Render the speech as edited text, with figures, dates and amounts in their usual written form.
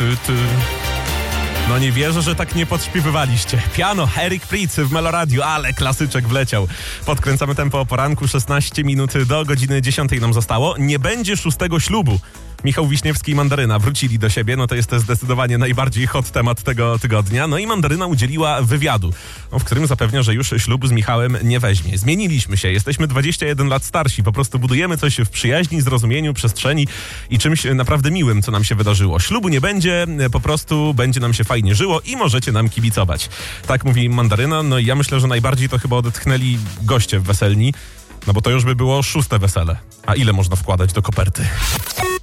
No nie wierzę, że tak nie podśpiewywaliście. Piano, Eric Prydz w Meloradio, ale klasyczek wleciał. Podkręcamy tempo o poranku, 16 minut do godziny 10 nam zostało. Nie będzie 6. ślubu. Michał Wiśniewski i Mandaryna wrócili do siebie, no to jest zdecydowanie najbardziej hot temat tego tygodnia. No i Mandaryna udzieliła wywiadu, w którym zapewnia, że już ślubu z Michałem nie weźmie. Zmieniliśmy się, jesteśmy 21 lat starsi, po prostu budujemy coś w przyjaźni, zrozumieniu, przestrzeni i czymś naprawdę miłym, co nam się wydarzyło. Ślubu nie będzie, po prostu będzie nam się fajnie żyło i możecie nam kibicować. Tak mówi Mandaryna, no i ja myślę, że najbardziej to chyba odetchnęli goście weselni, no bo to już by było 6. wesele. A ile można wkładać do koperty?